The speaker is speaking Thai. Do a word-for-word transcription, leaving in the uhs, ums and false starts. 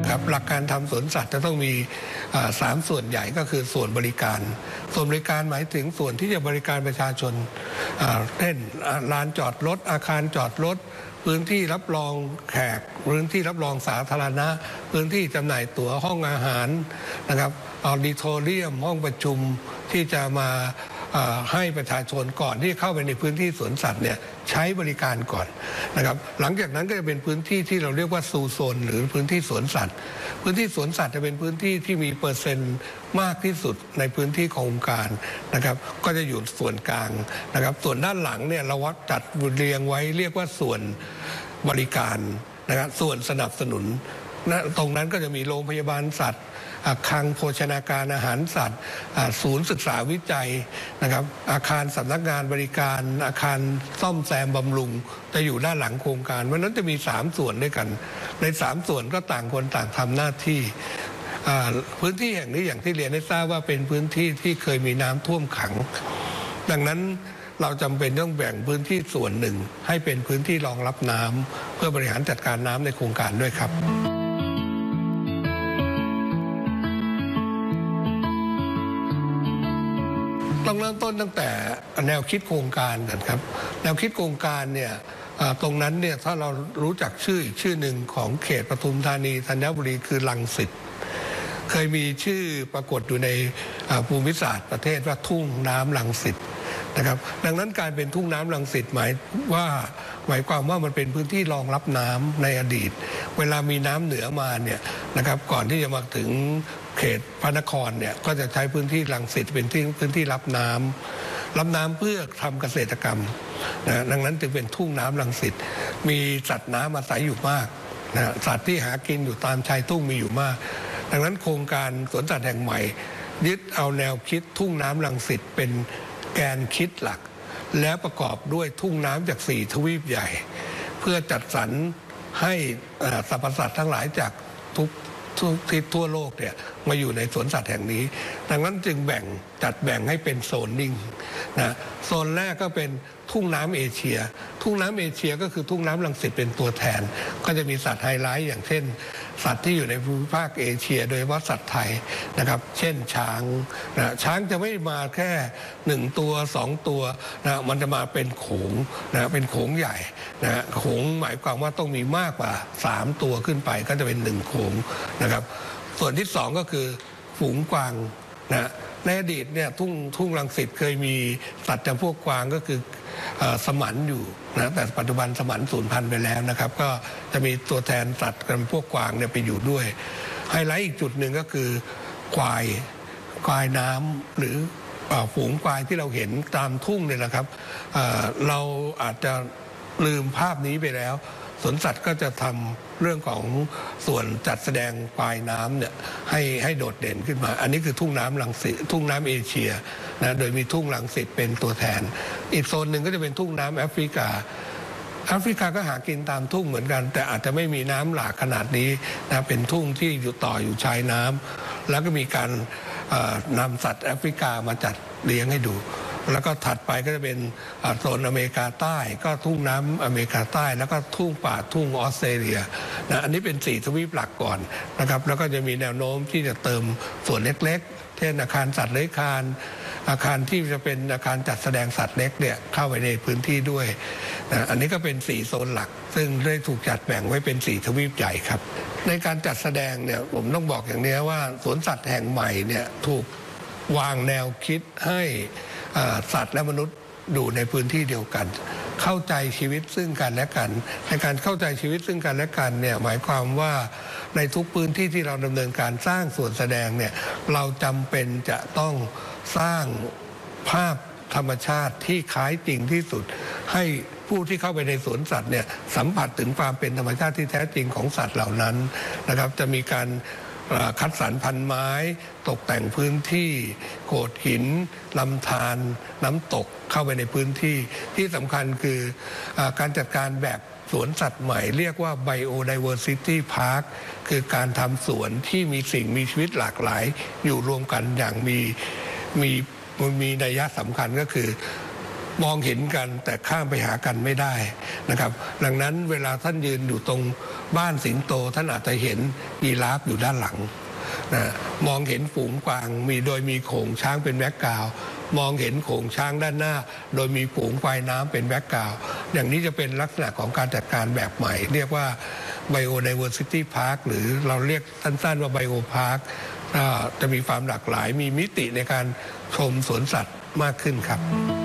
ครับหลักการทำสวนสัตว์จะต้องมีสามส่วนใหญ่ก็คือส่วนบริการส่วนบริการหมายถึงส่วนที่จะบริการประชาชนเช่นลานจอดรถอาคารจอดรถพื้นที่รับรองแขกพื้นที่รับรองสาธารณะพื้นที่จำหน่ายตั๋วห้องอาหารนะครับออดิโทเรียมห้องประชุมที่จะมาให้ประชาชนก่อนที่เข้าไปในพื้นที่สวนสัตว์เนี่ยใช้บริการก่อนนะครับหลังจากนั้นก็จะเป็นพื้นที่ที่เราเรียกว่าซูโซนหรือพื้นที่สวนสัตว์พื้นที่สวนสัตว์จะเป็นพื้นที่ที่มีเปอร์เซ็นต์มากที่สุดในพื้นที่ขององค์การนะครับก็จะอยู่ส่วนกลางนะครับส่วนด้านหลังเนี่ยเราวัดจัดเรียงไว้เรียกว่าส่วนบริการนะครับส่วนสนับสนุนนะตรงนั้นก็จะมีโรงพยาบาลสัตว์อาคารโภชนาการอาหารสัตว์ศูนย์ศึกษาวิจัยนะครับอาคารสำนักงานบริการอาคารซ่อมแซมบำรุงจะอยู่ด้านหลังโครงการเพราะนั้นจะมีสามส่วนด้วยกันในสามส่วนก็ต่างคนต่างทำหน้าที่พื้นที่แห่งนี้อย่างที่เรียนให้ทราบว่าเป็นพื้นที่ที่เคยมีน้ำท่วมขังดังนั้นเราจำเป็นต้องแบ่งพื้นที่ส่วนหนึ่งให้เป็นพื้นที่รองรับน้ำเพื่อบริหารจัดการน้ำในโครงการด้วยครับต้องเริ่มต้นตั้งแต่แนวคิดโครงการกันครับแนวคิดโครงการเนี่ยตรงนั้นเนี่ยถ้าเรารู้จักชื่ออีกชื่อหนึ่งของเขตปทุมธานีธัญบุรีคือรังสิตเคยมีชื่อปรากฏอยู่ในภูมิศาสตร์ประเทศว่าทุ่งน้ำรังสิตนะครับดังนั้นการเป็นทุ่งน้ำรังสิตหมายว่าหมายความว่ามันเป็นพื้นที่รองรับน้ำในอดีตเวลามีน้ำเหนือมาเนี่ยนะครับก่อนที่จะมาถึงเขตพระนครเนี่ยก็จะใช้พื้นที่รังสิตเป็นที่พื้นที่รับน้ำรับน้ำเพื่อทำเกษตรกรรมนะดังนั้นจึงเป็นทุ่งน้ำรังสิตมีสัตว์น้ำอาศัยอยู่มากนะสัตว์ที่หากินอยู่ตามชายทุ่งมีอยู่มากดังนั้นโครงการสวนสัตว์แห่งใหม่ยึดเอาแนวคิดทุ่งน้ำรังสิตเป็นแกนคิดหลักและประกอบด้วยทุ่งน้ำจากสี่ทวีปใหญ่เพื่อจัดสรรให้สรรพสัตว์ทั้งหลายจากทุกทุกทิศทั่วโลกเนี่ยมาอยู่ในสวนสัตว์แห่งนี้ดังนั้นจึงแบ่งจัดแบ่งให้เป็นโซนนิ่งนะโซนแรกก็เป็นทุ่งน้ำเอเชียทุ่งน้ำเอเชียก็คือทุ่งน้ำรังสิตเป็นตัวแทนก็จะมีสัตว์ไฮไลท์อย่างเช่นสัตว์ที่อยู่ในภูมิภาคเอเชียโดยเฉพาะสัตว์ไทยนะครับเช่นช้างนะช้างจะไม่มาแค่หนึ่งตัวสองตัวนะมันจะมาเป็นโขงนะเป็นโขงใหญ่นะโขงหมายความว่าต้องมีมากกว่าสามตัวขึ้นไปก็จะเป็นหนึ่งโขงนะครับส่วนที่สองก็คือฝูงกวางนะในอดีตเนี่ยทุ่งทุ่งรังสิตเคยมีสัตว์จำพวกกวางก็คือสมันอยู่นะแต่ปัจจุบันสมันสูญพันธุ์ไปแล้วนะครับก็จะมีตัวแทนสัตว์จำพวกกวางเนี่ยไปอยู่ด้วยไฮไลท์อีกจุดหนึ่งก็คือควายควายน้ำหรือฝูงควายที่เราเห็นตามทุ่งเนี่ยนะครับเราอาจจะลืมภาพนี้ไปแล้วสวนสัตว์ก็จะทำเรื่องของส่วนจัดแสดงควายน้ำเนี่ยให้ให้โดดเด่นขึ้นมาอันนี้คือทุ่งน้ำรังสิตทุ่งน้ำเอเชียนะโดยมีทุ่งรังสิตเป็นตัวแทนอีกโซนหนึ่งก็จะเป็นทุ่งน้ำแอฟริกาแอฟริกาก็หากินตามทุ่งเหมือนกันแต่อาจจะไม่มีน้ำหลากขนาดนี้นะเป็นทุ่งที่อยู่ต่ออยู่ชายน้ำแล้วก็มีการนำสัตว์แอฟริกามาจัดเลี้ยงให้ดูแล้วก็ถัดไปก็จะเป็นโซนอเมริกาใต้ก็ทุ่งน้ำอเมริกาใต้แล้วก็ทุ่งป่าทุ่งออสเตรเลียนะอันนี้เป็นสี่ทวีปหลักก่อนนะครับแล้วก็จะมีแนวโน้มที่จะเติมส่วนเล็กๆเช่นอาคารสัตว์เลื้อยคลานอาคารที่จะเป็นอาคารจัดแสดงสัตว์เล็กเนี่ยเข้าไปในพื้นที่ด้วยนะอันนี้ก็เป็นสี่โซนหลักซึ่งได้ถูกจัดแบ่งไว้เป็นสี่ทวีปใหญ่ครับในการจัดแสดงเนี่ยผมต้องบอกอย่างนี้ว่าสวนสัตว์แห่งใหม่เนี่ยถูกวางแนวคิดให้สัตว์และมนุษย์อยู่ในพื้นที่เดียวกันเข้าใจชีวิตซึ่งกันและกันในการเข้าใจชีวิตซึ่งกันและกันเนี่ยหมายความว่าในทุกพื้นที่ที่เราดำเนินการสร้างส่วนแสดงเนี่ยเราจำเป็นจะต้องสร้างภาพธรรมชาติที่คล้ายจริงที่สุดให้ผู้ที่เข้าไปในสวนสัตว์เนี่ยสัมผัสถึงความเป็นธรรมชาติที่แท้จริงของสัตว์เหล่านั้นนะครับจะมีการคัดสรรพันธุ์ไม้ตกแต่งพื้นที่โขดหินลำธารน้ำตกเข้าไปในพื้นที่ที่สำคัญคือการจัดการแบบสวนสัตว์ใหม่เรียกว่า Biodiversity Park คือการทำสวนที่มีสิ่งมีชีวิตหลากหลายอยู่รวมกันอย่างมีมีมีนัยสำคัญก็คือมองเห็นกันแต่ข้ามไปหากันไม่ได้นะครับดังนั้นเวลาท่านยืนอยู่ตรงบ้านสิงโตท่านอาจจะเห็นยีราฟอยู่ด้านหลังนะมองเห็นฝูงกวางมีโดยมีโขงช้างเป็นแบ็กกราวด์มองเห็นโขงช้างด้านหน้าโดยมีฝูงควายน้ำเป็นแบ็กกราวด์อย่างนี้จะเป็นลักษณะของการจัดการแบบใหม่เรียกว่า Biodiversity Park หรือเราเรียกสั้นๆว่า Bio Park จะมีความหลากหลายมีมิติในการชมสวนสัตว์มากขึ้นครับ